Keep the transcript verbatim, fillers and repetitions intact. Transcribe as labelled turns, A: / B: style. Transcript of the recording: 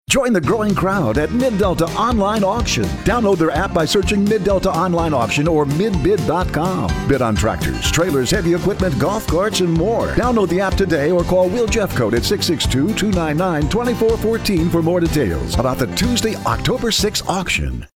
A: Join the growing crowd at Mid-Delta Online Auction. Download their app by searching Mid-Delta Online Auction or mid bid dot com. Bid on tractors, trailers, heavy equipment, golf carts, and more. Download the app today or call Will Jeffcoat at six six two, two nine nine, two four one four for more details about the Tuesday, October sixth auction.